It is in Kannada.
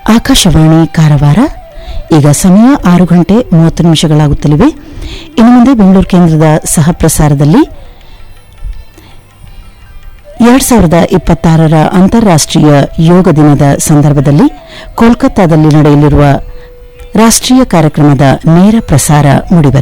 ಆಕಾಶವಾಣಿ ಕಾರವಾರ. ಈಗ ಸಮಯ 6:30 ಇನ್ನು ಮುಂದೆ ಬೆಂಗಳೂರು ಕೇಂದ್ರದ ಸಹ ಪ್ರಸಾರದಲ್ಲಿ 2026ರ ಅಂತಾರಾಷ್ಟ್ರೀಯ ಯೋಗ ದಿನದ ಸಂದರ್ಭದಲ್ಲಿ ಕೋಲ್ಕತ್ತಾದಲ್ಲಿ ನಡೆಯಲಿರುವ ರಾಷ್ಟ್ರೀಯ ಕಾರ್ಯಕ್ರಮದ ನೇರ ಪ್ರಸಾರ ಮೂಡಿಬರಲಿದೆ.